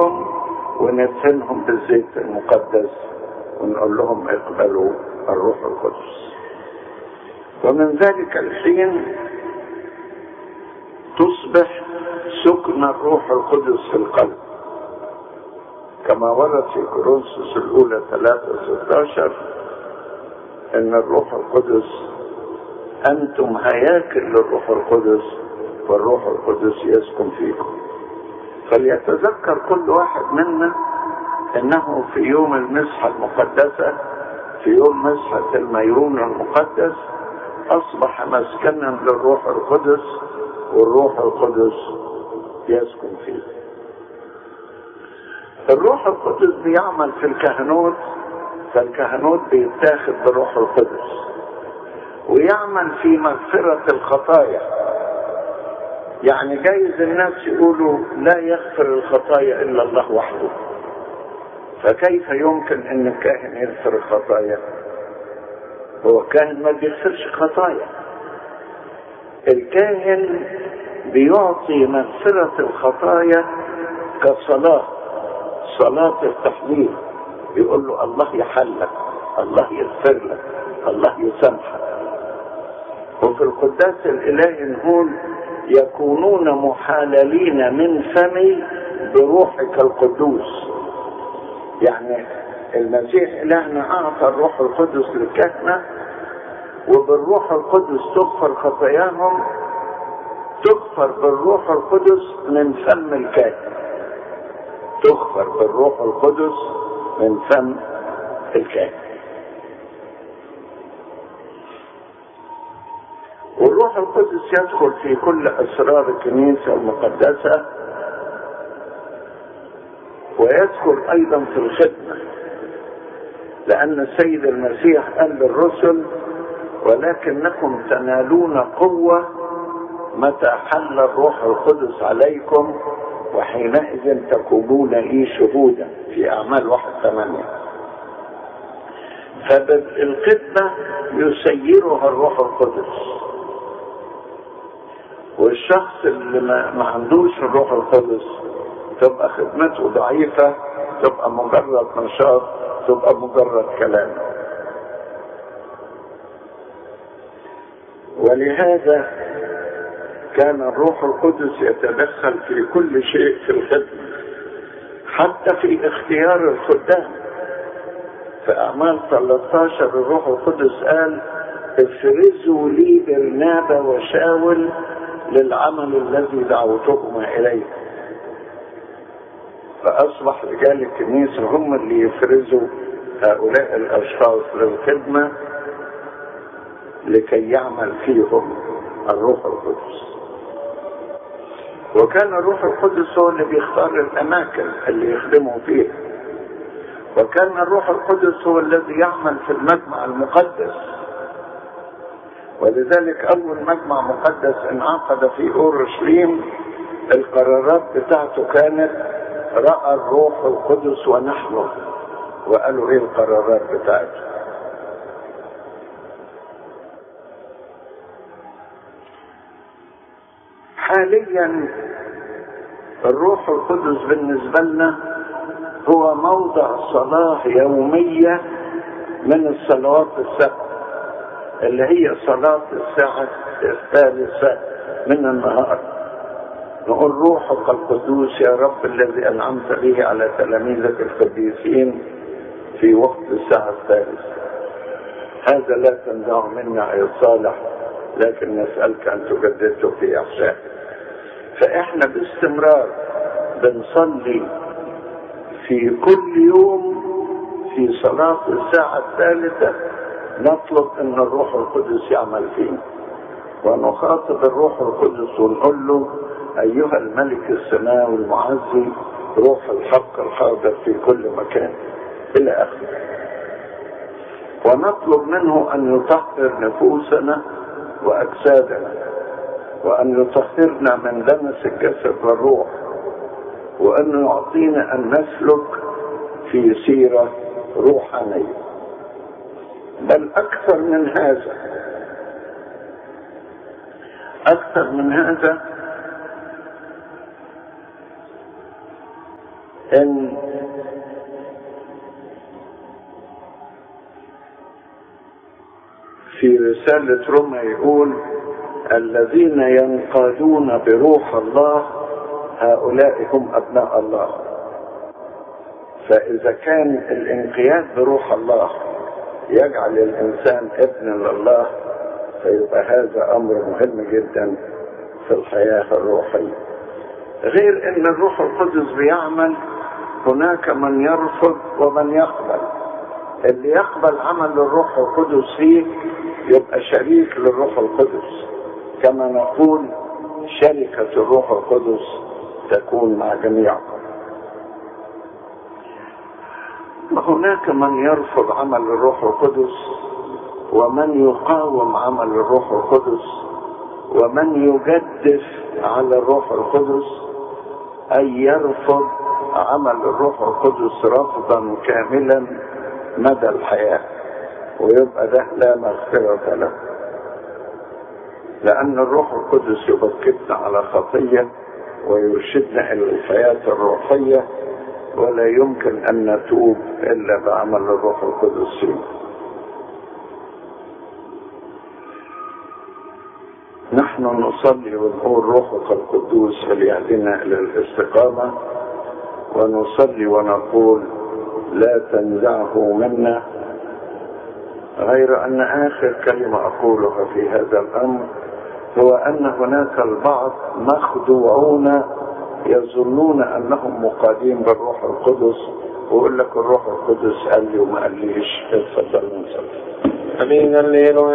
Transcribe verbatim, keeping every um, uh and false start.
فيهم وندفنهم بالزيت المقدس ونقول لهم اقبلوا الروح القدس. ومن ذلك الحين تصبح سكن الروح القدس في القلب، كما ورد في كورنثوس الأولى ثلاثة ستة عشر إن الروح القدس أنتم هياكل للروح القدس والروح القدس يسكن فيكم. فليتذكر كل واحد منا إنه في يوم المسحة المقدسة، في يوم مسحة الميرون المقدس، أصبح مسكنا للروح القدس والروح القدس يسكن فيه. الروح القدس بيعمل في الكهنوت، فالكهنوت بيتاخد بروح القدس، ويعمل في مغفرة الخطايا. يعني جايز الناس يقولوا لا يغفر الخطايا إلا الله وحده، فكيف يمكن أن الكاهن يغفر الخطايا؟ هو الكاهن ما بيغفرش خطايا، الكاهن بيعطي مغفرة الخطايا كصلاة، صلاة التحليل، يقول له الله يحلك، الله يغفر لك، الله يسامحك. وفي القداس الإلهي نقول يكونون محاللين من فمي بروحك القدوس. يعني المسيح إلهنا أعطى الروح القدس للكهنة، وبالروح القدس تغفر خطاياهم، تغفر بالروح القدس من فم الكاهن، تغفر بالروح القدس من فم الكاهن. والروح القدس يدخل في كل أسرار الكنيسة المقدسة، ويدخل أيضا في الخدمة، لأن السيد المسيح قال للرسل ولكنكم تنالون قوة متى حل الروح القدس عليكم وحينئذ تكونون لي شهودا، في أعمال واحد ثمانية. فالخدمة يسيرها الروح القدس، والشخص اللي ما عندوش الروح القدس تبقى خدمته ضعيفة، تبقى مجرد نشاط، تبقى مجرد كلام. ولهذا كان الروح القدس يتدخل في كل شيء في الخدمة، حتى في اختيار الخدام. في أعمال ثلاثة عشر الروح القدس قال افرزوا لي برنابا وشاول للعمل الذي دعوتهما إليه. فأصبح رجال الكنيسة هم اللي يفرزوا هؤلاء الأشخاص للخدمة لكي يعمل فيهم الروح القدس. وكان الروح القدس هو اللي بيختار الأماكن اللي يخدموا فيها، وكان الروح القدس هو الذي يعمل في المجمع المقدس. ولذلك أول مجمع مقدس انعقد في أورشليم القرارات بتاعته كانت رأى الروح القدس ونحن، وقالوا ايه القرارات بتاعته. حاليا الروح القدس بالنسبة لنا هو موضع صلاة يومية من الصلوات السبع، اللي هي صلاة الساعة الثالثة من النهار. نقول روحك القدوس يا رب الذي أنعمت به على تلاميذك القديسين في وقت الساعة الثالثة. هذا لا تنزع منا يا صالح، لكن نسألك أن تجدده في أحشائك. فإحنا باستمرار بنصلي في كل يوم في صلاة الساعة الثالثة، نطلب أن الروح القدس يعمل فينا، ونخاطب الروح القدس ونقول له أيها الملك السماوي المعزي روح الحق الحاضر في كل مكان إلى آخره. ونطلب منه أن يطهر نفوسنا وأجسادنا، وأن يطهرنا من دنس الجسد والروح، وأن يعطينا أن نسلك في سيرة روحانية. بل أكثر من هذا، أكثر من هذا ان في رسالة روما يقول الذين ينقادون بروح الله هؤلاء هم أبناء الله. فإذا كان الانقياد بروح الله يجعل الإنسان ابن لله فيبقى هذا أمر مهم جدا في الحياة الروحية. غير أن الروح القدس بيعمل، هناك من يرفض ومن يقبل. اللي يقبل عمل الروح القدس فيه يبقى شريك للروح القدس، كما نقول شركة الروح القدس تكون مع جميعكم. وهناك من يرفض عمل الروح القدس ومن يقاوم عمل الروح القدس ومن يجدف على الروح القدس، أي يرفض عمل الروح القدس رفضا كاملا مدى الحياة، ويبقى ده لا مغفرة له، لأن الروح القدس يبكتنا على خطية ويرشدنا إلى الحياة الروحية، ولا يمكن أن نتوب إلا بعمل الروح القدس فيه. نحن نصلي ونقول روحك القدوس فليهدنا إلى الاستقامة، ونصلي ونقول لا تنزعه منا. غير أن آخر كلمة أقولها في هذا الأمر هو أن هناك البعض مخدوعون يظنون أنهم مقادين بالروح القدس، ويقول لك الروح القدس قال لي وما قاليش. اتفضل نصلي. امين. الليل